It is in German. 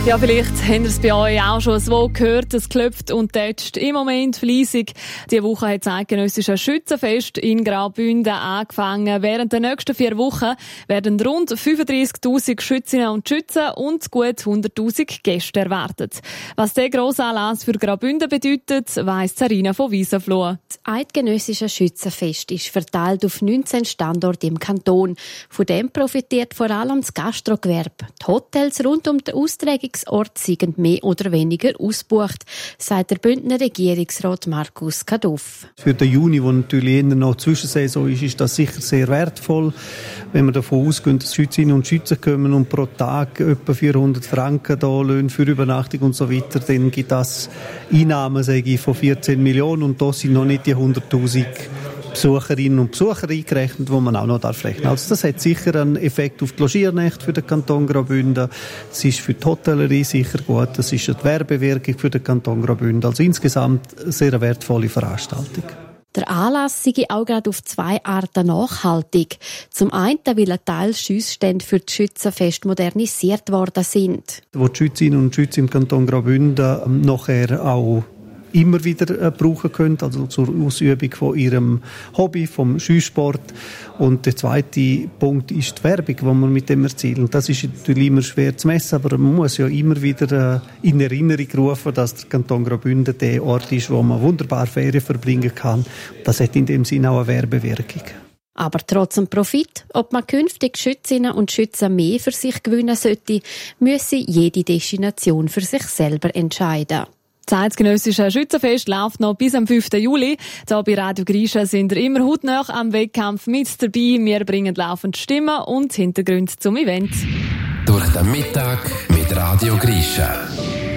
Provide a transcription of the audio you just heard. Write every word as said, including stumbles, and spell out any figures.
Ja, vielleicht habt ihr es bei euch auch schon so gehört. Es klopft und tätscht im Moment fleissig. Diese Woche hat das eidgenössische Schützenfest in Graubünden angefangen. Während der nächsten vier Wochen werden rund fünfunddreissigtausend Schützinnen und Schützen und gut hunderttausend Gäste erwartet. Was der grosse Anlass für Graubünden bedeutet, weiss Sarina von Wiesenfloh. Das eidgenössische Schützenfest ist verteilt auf neunzehn Standorte im Kanton. Von dem profitiert vor allem das Gastrogewerbe. Die Hotels rund um den Austragungsort sind mehr oder weniger ausgebucht, sagt der Bündner Regierungsrat Markus Kaduff. Für den Juni, wo natürlich eher noch Zwischensaison ist, ist das sicher sehr wertvoll. Wenn wir davon ausgehen, dass Schützinnen und Schützen kommen und pro Tag etwa vierhundert Franken da Löhne für Übernachtung und so weiter, dann gibt das Einnahmen, sage ich, von vierzehn Millionen und da sind noch nicht die hunderttausend Besucherinnen und Besucher eingerechnet, wo man auch noch darf rechnen. Also das hat sicher einen Effekt auf die Logiernächte für den Kanton Graubünden. Es ist für die Hotellerie sicher gut. Es ist eine Werbewirkung für den Kanton Graubünden. Also insgesamt eine sehr wertvolle Veranstaltung. Der Anlass sei auch gerade auf zwei Arten nachhaltig. Zum einen, weil ein Teil Schiessstände für das Schützenfest modernisiert worden sind. Wo die Schützinnen und Schützen im Kanton Graubünden nachher auch immer wieder äh, brauchen können, also zur Ausübung von ihrem Hobby, vom Skisport. Und der zweite Punkt ist die Werbung, die man mit dem erzielen. Das ist natürlich immer schwer zu messen, aber man muss ja immer wieder äh, in Erinnerung rufen, dass der Kanton Graubünden der Ort ist, wo man wunderbar Ferien verbringen kann. Das hat in dem Sinne auch eine Werbewirkung. Aber trotz dem Profit, ob man künftig Schützinnen und Schützen mehr für sich gewinnen sollte, müsse jede Destination für sich selber entscheiden. Das eidgenössische Schützenfest läuft noch bis am fünften Juli. Hier bei Radio Grischa sind wir immer hautnah am Wettkampf mit dabei. Wir bringen laufend Stimmen und Hintergründe zum Event. Durch den Mittag mit Radio Grischa.